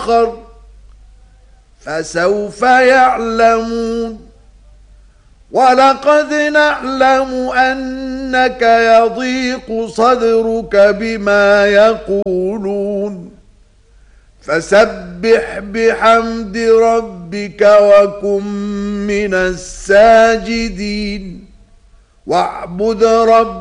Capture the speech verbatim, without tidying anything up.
آخر فسوف يعلمون ولقد نعلم أنك يضيق صدرك بما يقولون فسبح بحمد ربك وكن من الساجدين واعبد ربك